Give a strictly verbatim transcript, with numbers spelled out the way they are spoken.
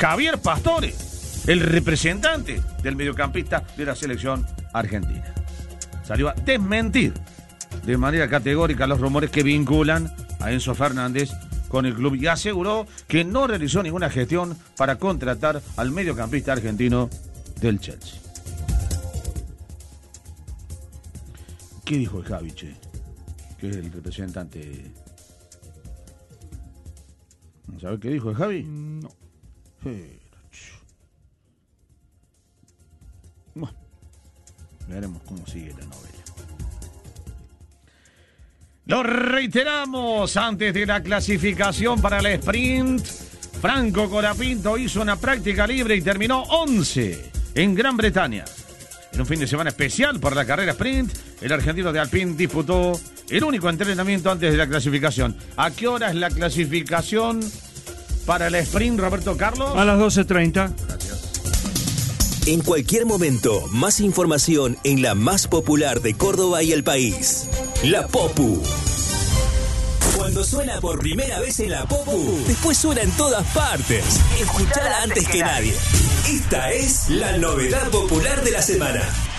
Javier Pastore, el representante del mediocampista de la selección argentina. Salió a desmentir de manera categórica los rumores que vinculan a Enzo Fernández con el club y aseguró que no realizó ninguna gestión para contratar al mediocampista argentino del Chelsea. ¿Qué dijo el Javi, che? Que es el representante. ¿No sabes qué dijo el Javi? No. Pero, bueno, veremos cómo sigue la novela. Lo reiteramos, antes de la clasificación para el sprint, Franco Colapinto hizo una práctica libre y terminó once en Gran Bretaña. En un fin de semana especial por la carrera sprint, el argentino de Alpine disputó el único entrenamiento antes de la clasificación. ¿A qué hora es la clasificación para el sprint, Roberto Carlos? A las doce treinta. Gracias. En cualquier momento, más información en la más popular de Córdoba y el país. La Popu. Cuando suena por primera vez en la Popu, después suena en todas partes. Escuchala antes que nadie. Esta es la novedad popular de la semana.